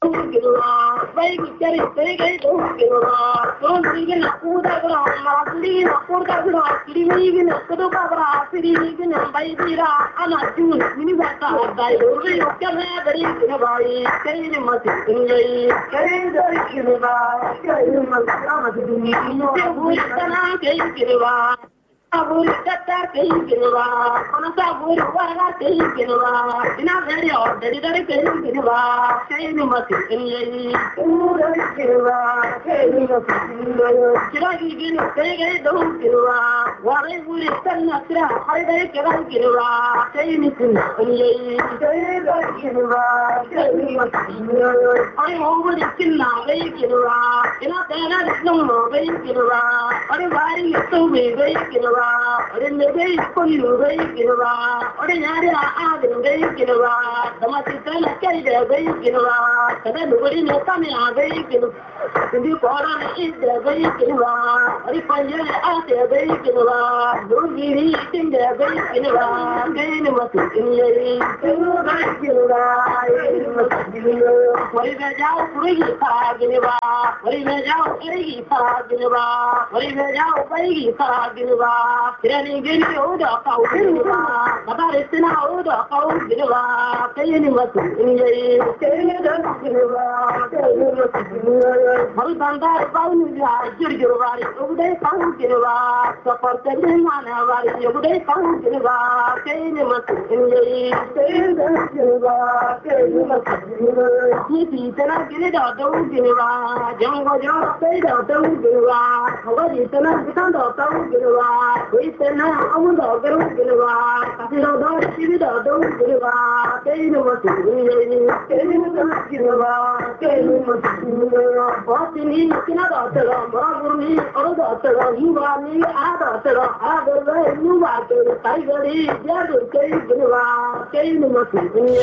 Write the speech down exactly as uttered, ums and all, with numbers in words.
Baby, get it, take it, don't get it. Don't even a food of ground, leave a food of ground, leaving a food of ground, leaving a baby. I'm not doing it. You got that. I don't really can have it in a body. Can you must in the can you must can you must come to me? You can't get it. Sabur kata kehilwa, kono sabur wala kehilwa. Ina very odd, dari dari kehilwa. Kehil mati kehil, pura kehilwa, kehil mati kehil. Kiragi gini kehil dong kehilwa. Wale buri tanna kira, hari dari kehil kehilwa. Kehil mati kehil, kehil kehilwa, kehil mati kehil. Hari mau buri kinna kehil kehilwa. Ina tena nunggu kehil kehilwa. Hari bari itu kehil kehilwa. Ore nebe koni nube kinwa ore nyare a de nube kinwa dama titana kai de be kinwa kada nuburi ne kame a be kinwa ndi kora ne ide be kinwa ore panje a de be kinwa dugiri tin de be kinwa ne matu kinye kinwa kinwa ore be jao puri ta kinwa ore be jao eri ta kinwa ore be jao bai ta kinwa Kirani gini udah kau gila, kabar istina udah kau gila, kayaknya masuk ini, kayaknya dah gila, kayaknya masuk ini. Baru bandar kau ni lah, jujur wari, udah kau gila, seperti mana wari, udah kau gila, kayaknya masuk ini, kayaknya dah gila, kayaknya masuk ini. Ni tanah gini dah tahu gila, jangan jauh saya dah tahu gila, kalau di tanah kita dah tahu gila. Itena amuda garu gilwa kasiro do sibido do gilwa keinu masini keinu gilwa keinu masini batini kina do tero maragurni oro do tero yuwani ada tero ada le yuwa ke taigari jadu keinu gilwa keinu masini